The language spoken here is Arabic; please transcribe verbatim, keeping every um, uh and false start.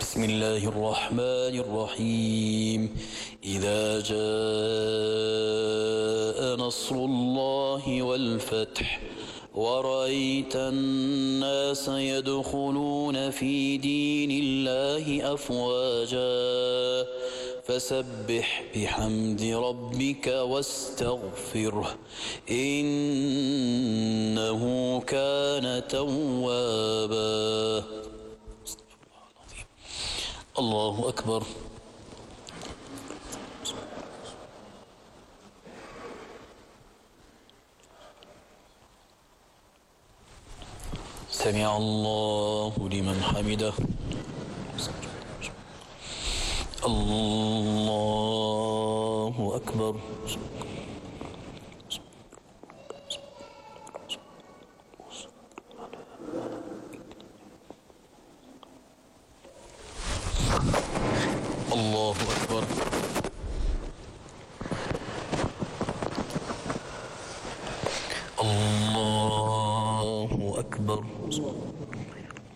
بسم الله الرحمن الرحيم إذا جاء نصر الله والفتح ورأيت الناس يدخلون في دين الله أفواجا فسبح بحمد ربك واستغفره إنه كان توابا. الله أكبر. سمع الله لمن حمده. الله أكبر. الله أكبر. الله أكبر.